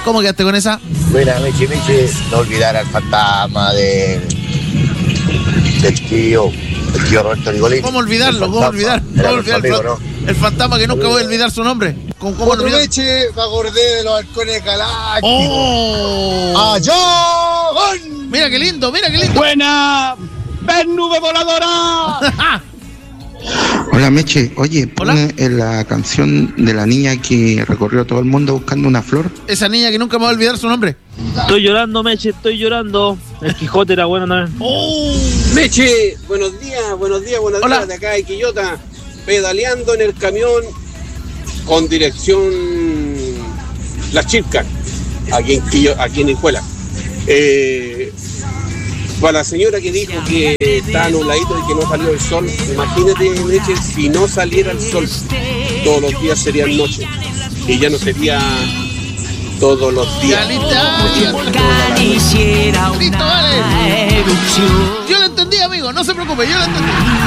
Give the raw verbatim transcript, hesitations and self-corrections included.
¿Cómo quedaste con esa? Buena, Meche, Meche, no olvidar al fantasma de, del tío, el tío Roberto Nicolini. ¿Cómo olvidarlo? ¿Cómo olvidar? ¿Cómo olvidar el, fan... el fantasma que nunca voy a olvidar su nombre? ¿Cómo, cómo Otro olvidar? Meche, me acordé de los halcones galácticos. ¡Oh! ¡Allá! Mira qué lindo, mira qué lindo. ¡Buena! ¡Ven, nube voladora! Hola Meche, oye, Hola. pone en la canción de la niña que recorrió todo el mundo buscando una flor. Esa niña que nunca me va a olvidar su nombre. Estoy llorando, Meche, estoy llorando. El Quijote era bueno también. ¡Oh! Meche, buenos días, buenos días, buenos Hola. días de acá de Quillota, pedaleando en el camión con dirección Las Chilcas, aquí en Quillo, aquí en Hijuela. Eh, para la señora que dijo que está nubladito y que no salió el sol, imagínate, Meche, si no saliera el sol, todos los días serían noche y ya no sería todos los días. Ya, listo, listo, vale. Yo lo entendí, amigo, no se preocupe, yo lo entendí.